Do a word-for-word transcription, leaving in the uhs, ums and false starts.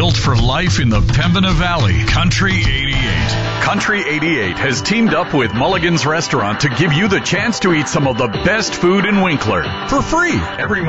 built for life in the Pembina Valley. Country eighty-eight. Country eighty-eight has teamed up with Mulligan's Restaurant to give you the chance to eat some of the best food in Winkler for free every month.